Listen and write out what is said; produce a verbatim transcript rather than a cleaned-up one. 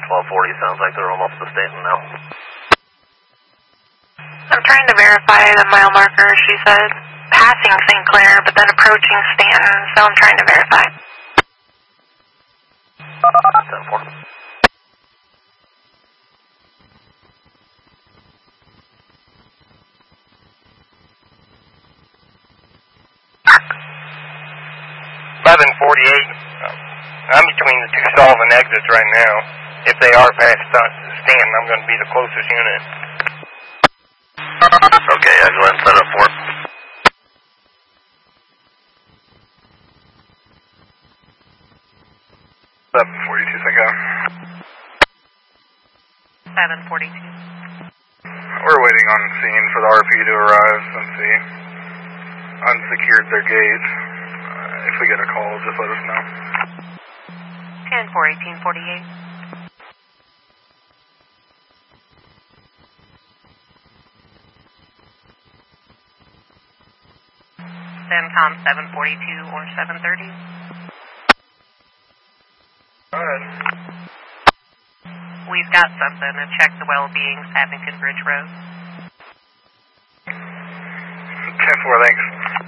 twelve forty, sounds like they're almost to Stanton now. I'm trying to verify the mile marker. She said passing Saint Clair, but then approaching Stanton, so I'm trying to verify. ten four. eleven forty-eight. I'm between the two Sullivan exits right now. If they are past Stanton, I'm going to be the closest unit. Okay, I'll go ahead and set up for it. eleven forty-two, thank you. seven forty-two. We're waiting on scene for the R P to arrive since they unsecured their gate. Uh, if we get a call, just let us know. ten four eighteen forty-eight. CENTCOM seven forty-two or seven thirty. Go ahead. We've got something to check the well-being Abington Bridge Road. ten four, thanks.